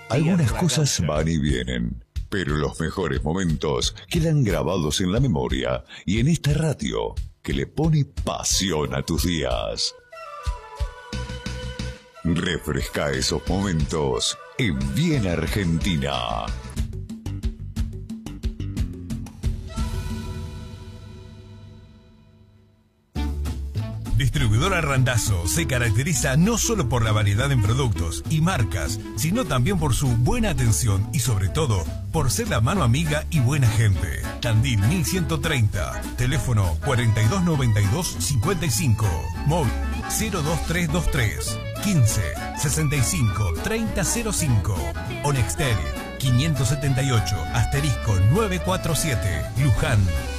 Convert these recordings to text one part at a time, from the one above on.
Algunas cosas van y vienen, pero los mejores momentos quedan grabados en la memoria y en esta radio que le pone pasión a tus días. Refresca esos momentos en Bien Argentina. Distribuidora Randazzo se caracteriza no solo por la variedad en productos y marcas, sino también por su buena atención y sobre todo por ser la mano amiga y buena gente. Tandil 1130, teléfono 4292-55, móvil 02323 15 65 3005, Onextel 578 *947, Luján.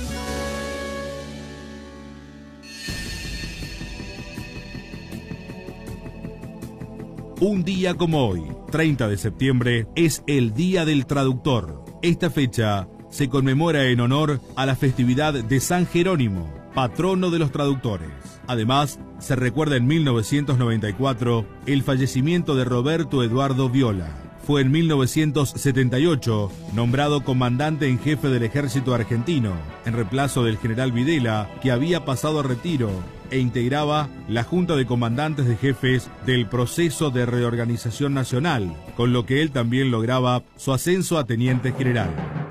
Un día como hoy, 30 de septiembre, es el Día del Traductor. Esta fecha se conmemora en honor a la festividad de San Jerónimo, patrono de los traductores. Además, se recuerda en 1994 el fallecimiento de Roberto Eduardo Viola. Fue en 1978 nombrado comandante en jefe del ejército argentino, en reemplazo del general Videla, que había pasado a retiro, e integraba la Junta de Comandantes de Jefes del Proceso de Reorganización Nacional, con lo que él también lograba su ascenso a teniente general.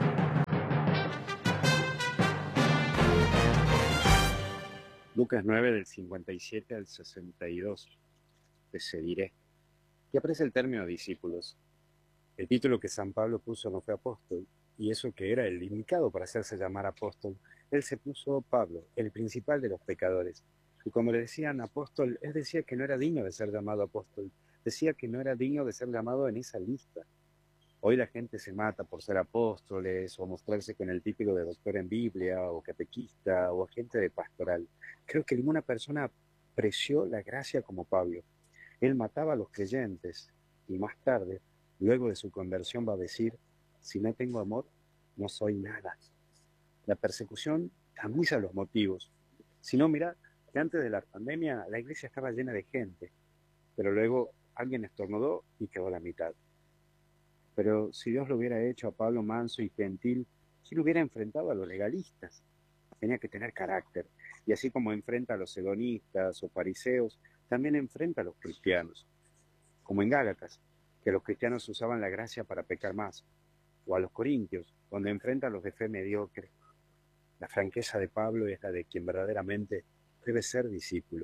Lucas 9 del 57 al 62. Te seguiré. Y aparece el término discípulos. El título que San Pablo puso no fue apóstol, y eso que era el indicado para hacerse llamar apóstol. Él se puso Pablo, el principal de los pecadores. Y como le decían apóstol, él decía que no era digno de ser llamado apóstol. Decía que no era digno de ser llamado en esa lista. Hoy la gente se mata por ser apóstoles o mostrarse con el título de doctor en Biblia o catequista o agente de pastoral. Creo que ninguna persona apreció la gracia como Pablo. Él mataba a los creyentes y más tarde, luego de su conversión, va a decir: si no tengo amor, no soy nada. La persecución tamiza los motivos. Si no, mirá, que antes de la pandemia la iglesia estaba llena de gente, pero luego alguien estornudó y quedó a la mitad. Pero si Dios lo hubiera hecho a Pablo manso y gentil, si lo hubiera enfrentado a los legalistas. Tenía que tener carácter, y así como enfrenta a los hedonistas o fariseos, también enfrenta a los cristianos, como en Gálatas, que los cristianos usaban la gracia para pecar más, o a los corintios, donde enfrenta a los de fe mediocre. La franqueza de Pablo es la de quien verdaderamente debe ser discípulo.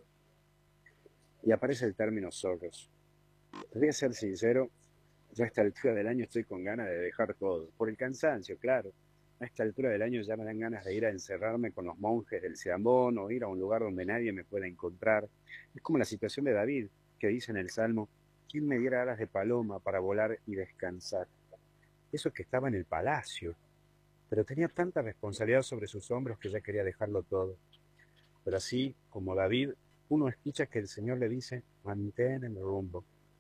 Y aparece el término zorros. Te voy a ser sincero, yo a esta altura del año estoy con ganas de dejar todo, por el cansancio, claro. A esta altura del año ya me dan ganas de ir a encerrarme con los monjes del Seambón o ir a un lugar donde nadie me pueda encontrar. Es como la situación de David, que dice en el Salmo: ¿quién me diera alas de paloma para volar y descansar? Eso que estaba en el palacio, pero tenía tanta responsabilidad sobre sus hombros que ya quería dejarlo todo. Pero así como David, uno escucha que el Señor le dice: mantén el rumbo,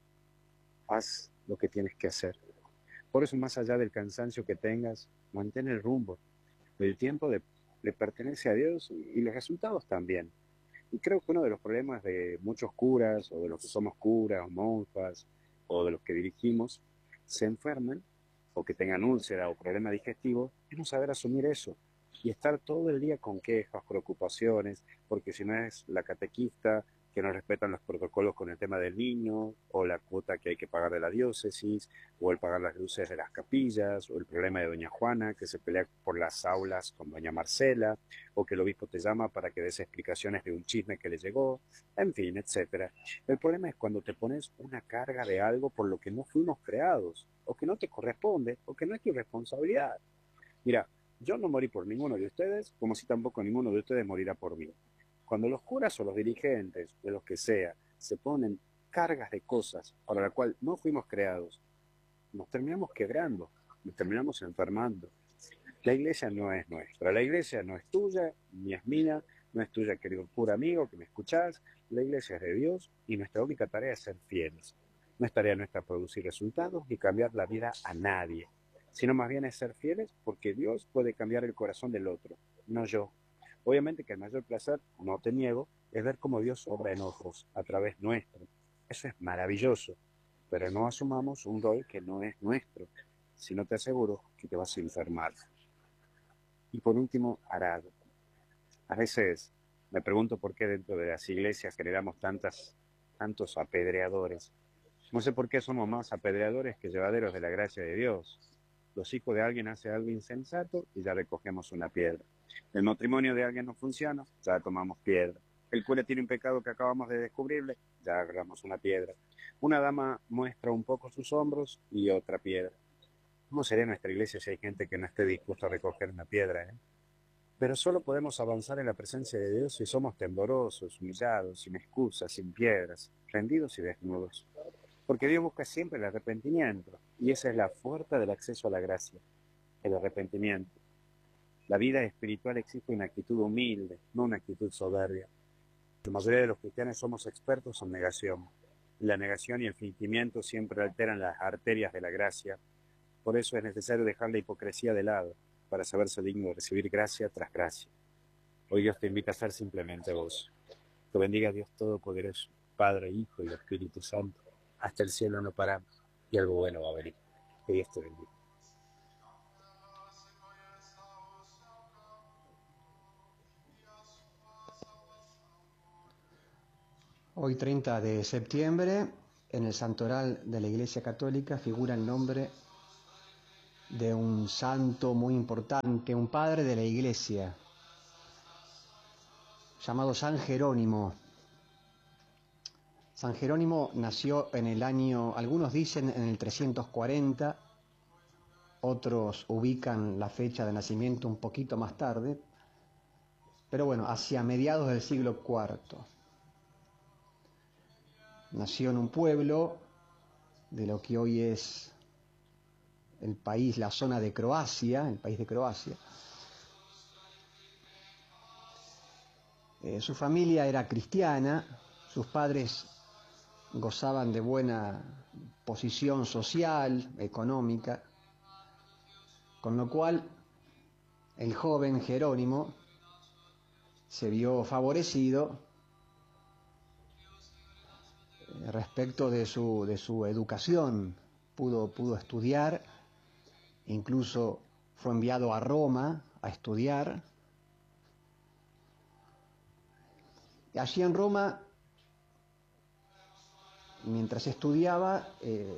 haz lo que tienes que hacer. Por eso, más allá del cansancio que tengas, mantén el rumbo. El tiempo le pertenece a Dios y los resultados también. Y creo que uno de los problemas de muchos curas, o de los que somos curas o monjas, o de los que dirigimos, se enfermen, o que tengan úlcera o problema digestivo, es no saber asumir eso. Y estar todo el día con quejas, preocupaciones, porque si no es la catequista que no respetan los protocolos con el tema del niño, o la cuota que hay que pagar de la diócesis, o el pagar las luces de las capillas, o el problema de doña Juana, que se pelea por las aulas con doña Marcela, o que el obispo te llama para que des explicaciones de un chisme que le llegó, en fin, etcétera. El problema es cuando te pones una carga de algo por lo que no fuimos creados, o que no te corresponde, o que no es tu responsabilidad. Mira, yo no morí por ninguno de ustedes, como si tampoco ninguno de ustedes morirá por mí. Cuando los curas o los dirigentes, de los que sea, se ponen cargas de cosas para las cuales no fuimos creados, nos terminamos quebrando, nos terminamos enfermando. La iglesia no es nuestra, la iglesia no es tuya, ni es mía, no es tuya, querido cura amigo, que me escuchás. La iglesia es de Dios y nuestra única tarea es ser fieles. No es tarea nuestra producir resultados ni cambiar la vida a nadie, sino más bien es ser fieles porque Dios puede cambiar el corazón del otro, no yo. Obviamente que el mayor placer, no te niego, es ver cómo Dios obra en otros, a través nuestro. Eso es maravilloso. pero no asumamos un rol que no es nuestro, si no te aseguro que te vas a enfermar. Y por último, arado. A veces me pregunto por qué dentro de las iglesias generamos tantos apedreadores. No sé por qué somos más apedreadores que llevaderos de la gracia de Dios. Los hijos de alguien hacen algo insensato y ya recogemos una piedra. El matrimonio de alguien no funciona, ya tomamos piedra. El cura tiene un pecado que acabamos de descubrirle, ya agarramos una piedra. Una dama muestra un poco sus hombros y otra piedra. ¿Cómo sería nuestra iglesia si hay gente que no esté dispuesta a recoger una piedra, eh? Pero solo podemos avanzar en la presencia de Dios si somos temblorosos, humillados, sin excusas, sin piedras, rendidos y desnudos. Porque Dios busca siempre el arrepentimiento, y esa es la fuerza del acceso a la gracia, el arrepentimiento. La vida espiritual exige una actitud humilde, no una actitud soberbia. La mayoría de los cristianos somos expertos en negación. La negación y el fingimiento siempre alteran las arterias de la gracia. Por eso es necesario dejar la hipocresía de lado, para saberse digno de recibir gracia tras gracia. Hoy Dios te invita a ser simplemente vos. Que bendiga a Dios Todopoderoso, Padre, Hijo y Espíritu Santo. Hasta el cielo no paramos y algo bueno va a venir. Que Dios te bendiga. Hoy 30 de septiembre, en el santoral de la Iglesia Católica figura el nombre de un santo muy importante, un padre de la Iglesia, llamado San Jerónimo. San Jerónimo nació en el año, algunos dicen en el 340, otros ubican la fecha de nacimiento un poquito más tarde, pero bueno, hacia mediados del siglo IV. Nació en un pueblo de lo que hoy es el país, la zona de Croacia, el país de Croacia. Su familia era cristiana, sus padres gozaban de buena posición social, económica, con lo cual el joven Jerónimo se vio favorecido respecto de su educación. Pudo estudiar, incluso fue enviado a Roma a estudiar. Y allí en Roma, mientras estudiaba,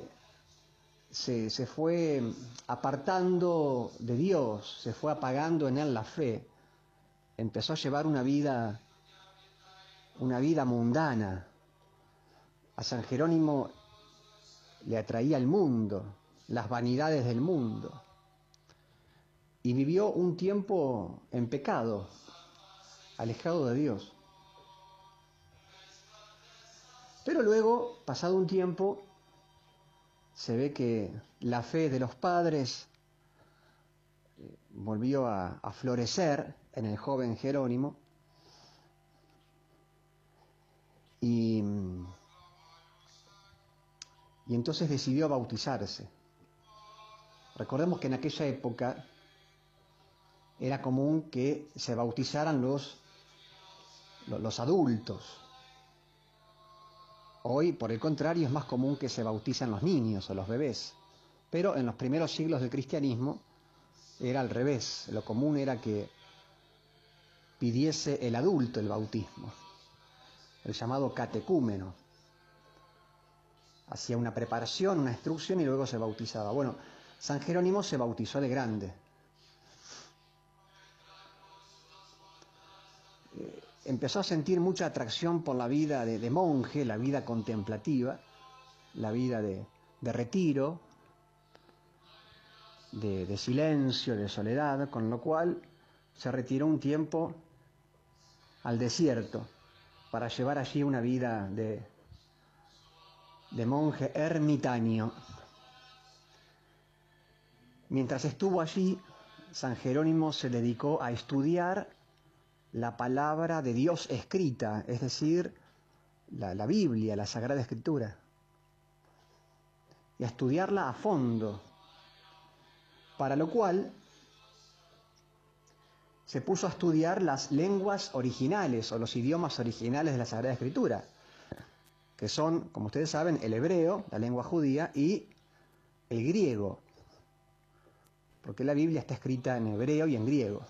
se fue apartando de Dios, se fue apagando en él la fe, empezó a llevar una vida mundana. A San Jerónimo le atraía el mundo, las vanidades del mundo, y vivió un tiempo en pecado, alejado de Dios. Pero luego, pasado un tiempo, se ve que la fe de los padres volvió a florecer en el joven Jerónimo, y entonces decidió bautizarse. Recordemos que en aquella época era común que se bautizaran los adultos. Hoy, por el contrario, es más común que se bautizan los niños o los bebés. Pero en los primeros siglos del cristianismo era al revés. Lo común era que pidiese el adulto el bautismo, el llamado catecúmeno. Hacía una preparación, una instrucción y luego se bautizaba. Bueno, San Jerónimo se bautizó de grande. Empezó a sentir mucha atracción por la vida de monje, la vida contemplativa, la vida de retiro, de silencio, de soledad, con lo cual se retiró un tiempo al desierto para llevar allí una vida de monje ermitaño. Mientras estuvo allí, San Jerónimo se dedicó a estudiar la palabra de Dios escrita, es decir, la Biblia, la Sagrada Escritura, y a estudiarla a fondo, para lo cual se puso a estudiar las lenguas originales o los idiomas originales de la Sagrada Escritura. que son, como ustedes saben, el hebreo, la lengua judía, y el griego, porque la Biblia está escrita en hebreo y en griego.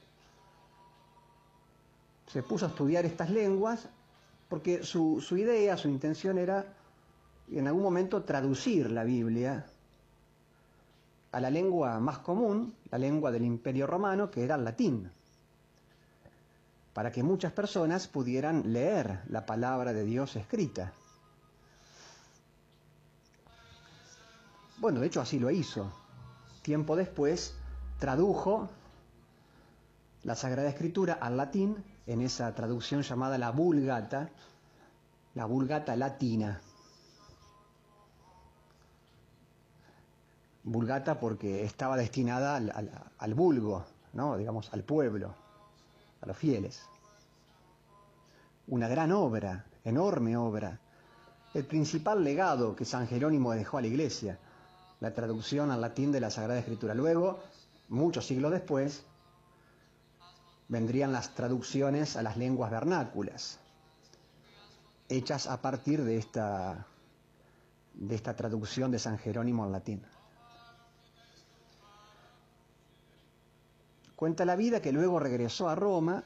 Se puso a estudiar estas lenguas porque su idea, su intención era en algún momento traducir la Biblia a la lengua más común, la lengua del Imperio Romano, que era el latín, para que muchas personas pudieran leer la palabra de Dios escrita. Bueno, de hecho así lo hizo. Tiempo después tradujo la Sagrada Escritura al latín en esa traducción llamada la Vulgata latina. Vulgata porque estaba destinada al vulgo, ¿no? Digamos, al pueblo, a los fieles. Una gran obra, enorme obra. El principal legado que San Jerónimo dejó a la Iglesia, la traducción al latín de la Sagrada Escritura. Luego, muchos siglos después, vendrían las traducciones a las lenguas vernáculas, hechas a partir de esta traducción de San Jerónimo al latín. Cuenta la vida que luego regresó a Roma.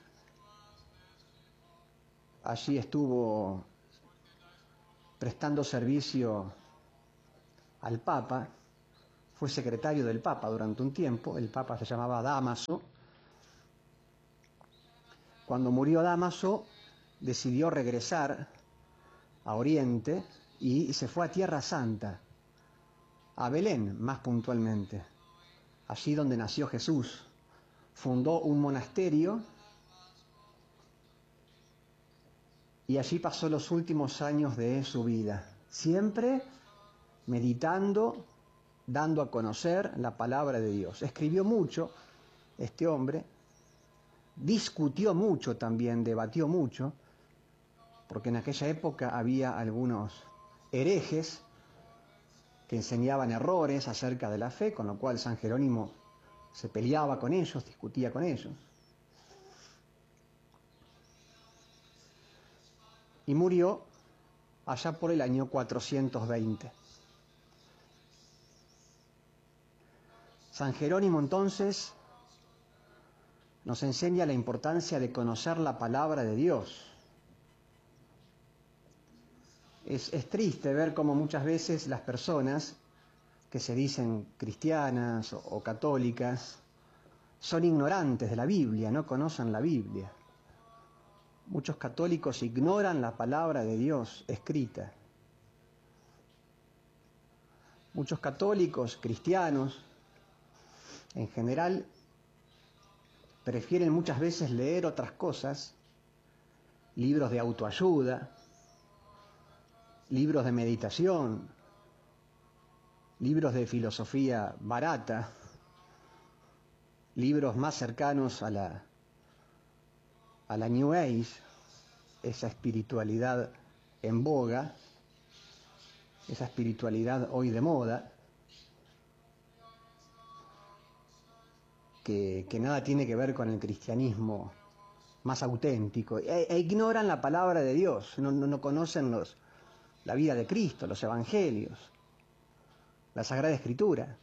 Allí estuvo prestando servicio al Papa, fue secretario del Papa durante un tiempo. El Papa se llamaba Dámaso. Cuando murió Dámaso, decidió regresar a Oriente y se fue a Tierra Santa, a Belén más puntualmente, allí donde nació Jesús. Fundó un monasterio y allí pasó los últimos años de su vida, siempre meditando, dando a conocer la palabra de Dios. Escribió mucho este hombre, discutió mucho también, debatió mucho, porque en aquella época había algunos herejes que enseñaban errores acerca de la fe, con lo cual San Jerónimo se peleaba con ellos, discutía con ellos. Y murió allá por el año 420. San Jerónimo entonces nos enseña la importancia de conocer la palabra de Dios. Es triste ver cómo muchas veces las personas que se dicen cristianas o católicas son ignorantes de la Biblia, no conocen la Biblia. Muchos católicos ignoran la palabra de Dios escrita. Muchos católicos, cristianos, en general, prefieren muchas veces leer otras cosas, libros de autoayuda, libros de meditación, libros de filosofía barata, libros más cercanos a la New Age, esa espiritualidad en boga, esa espiritualidad hoy de moda, que nada tiene que ver con el cristianismo más auténtico, e ignoran la palabra de Dios, no conocen la vida de Cristo, los evangelios, la Sagrada Escritura.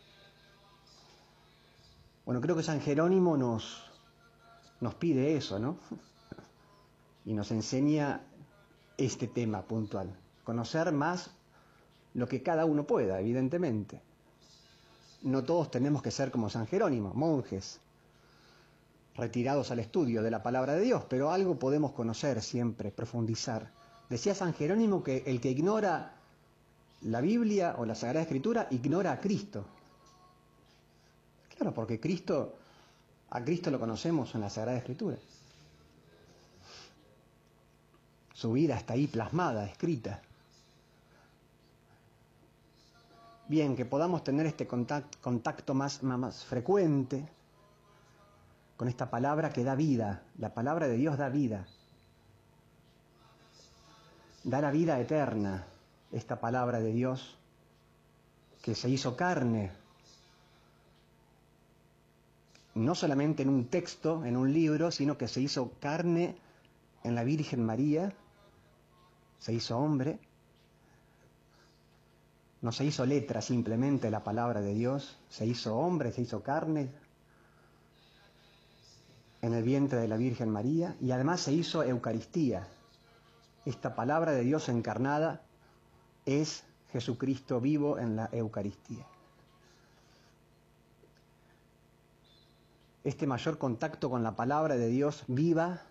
Bueno, creo que San Jerónimo nos pide eso, ¿no? Y nos enseña este tema puntual, conocer más lo que cada uno pueda, evidentemente. No todos tenemos que ser como San Jerónimo, monjes, retirados al estudio de la palabra de Dios, pero algo podemos conocer siempre, profundizar. Decía San Jerónimo que el que ignora la Biblia o la Sagrada Escritura ignora a Cristo. Claro, porque a Cristo lo conocemos en la Sagrada Escritura. Su vida está ahí plasmada, escrita. Bien, que podamos tener este contacto más frecuente con esta palabra que da vida. La palabra de Dios da vida. Da la vida eterna, esta palabra de Dios que se hizo carne, no solamente en un texto, en un libro, sino que se hizo carne en la Virgen María se hizo hombre, no se hizo letra simplemente la palabra de Dios, se hizo hombre, se hizo carne en el vientre de la Virgen María y además se hizo Eucaristía. Esta palabra de Dios encarnada es Jesucristo vivo en la Eucaristía. Este mayor contacto con la palabra de Dios viva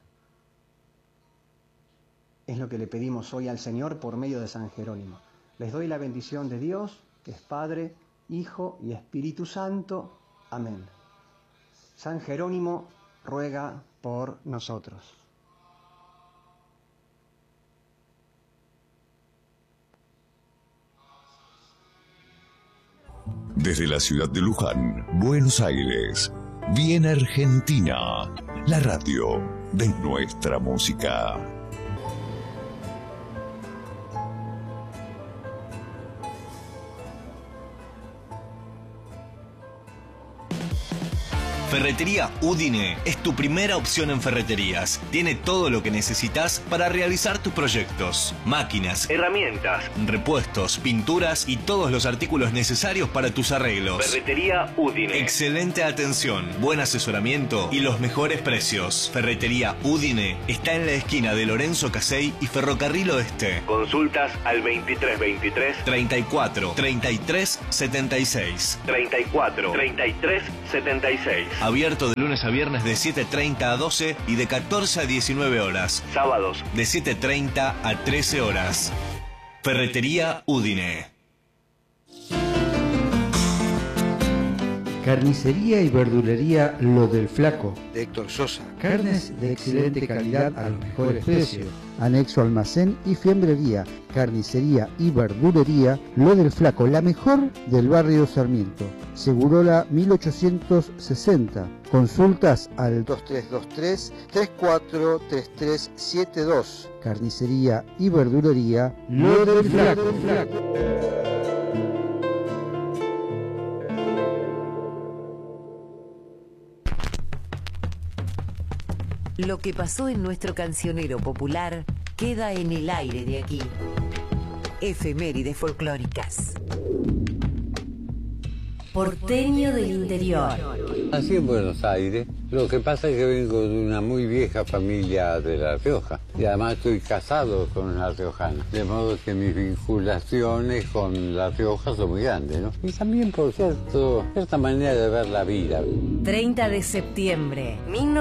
es lo que le pedimos hoy al Señor por medio de San Jerónimo. Les doy la bendición de Dios, que es Padre, Hijo y Espíritu Santo. Amén. San Jerónimo ruega por nosotros. Desde la ciudad de Luján, Buenos Aires, viene Argentina, la radio de nuestra música. Ferretería Udine es tu primera opción en ferreterías. Tiene todo lo que necesitas para realizar tus proyectos. Máquinas, herramientas, repuestos, pinturas y todos los artículos necesarios para tus arreglos. Ferretería Udine. Excelente atención, buen asesoramiento y los mejores precios. Ferretería Udine está en la esquina de Lorenzo Casey y Ferrocarril Oeste. Consultas al 2323 34 33 76. 34 33 76. Abierto de lunes a viernes de 7:30 a 12 y de 14 a 19 horas. Sábados de 7:30 a 13 horas. Ferretería Udine. Carnicería y verdulería Lo del Flaco, de Héctor Sosa. carnes de excelente calidad a los mejores precios. Anexo almacén y fiambrería, carnicería y verdulería Lo del Flaco, la mejor del barrio Sarmiento. Segurola 1860. Consultas al 2323-343372. Carnicería y verdulería Lo del Flaco. Lo que pasó en nuestro cancionero popular queda en el aire de aquí. Efemérides folclóricas. Porteño del interior. Nací en Buenos Aires. Lo que pasa es que vengo de una muy vieja familia de La Rioja. Y además estoy casado con una riojana. De modo que mis vinculaciones con La Rioja son muy grandes, ¿no? Y también por cierta manera de ver la vida. 30 de septiembre,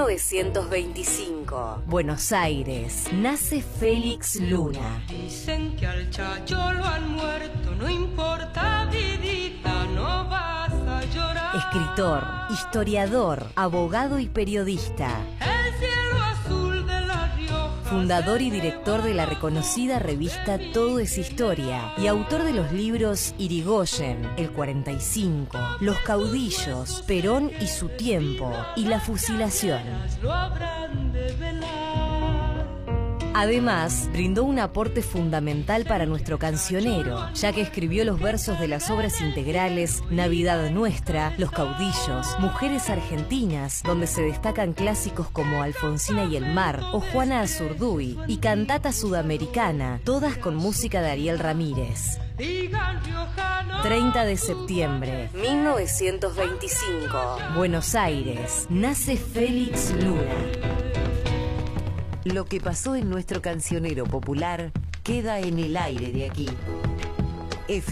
1925. Buenos Aires. Nace Félix Luna. Dicen que al Chacho lo han muerto, no importa, vidita, no vas a llorar. Escritor, historiador, abogado y periodista. El cielo azul de La Rioja. Fundador y director de la reconocida revista Todo es Historia y autor de los libros Irigoyen, El 45, Los Caudillos, Perón y su tiempo y La fusilación. Lo habrán de velar. Además, brindó un aporte fundamental para nuestro cancionero, ya que escribió los versos de las obras integrales Navidad Nuestra, Los Caudillos, Mujeres Argentinas, donde se destacan clásicos como Alfonsina y el Mar o Juana Azurduy, y Cantata Sudamericana, todas con música de Ariel Ramírez. 30 de septiembre, 1925. Buenos Aires. Nace Félix Luna. Lo que pasó en nuestro cancionero popular queda en el aire de aquí.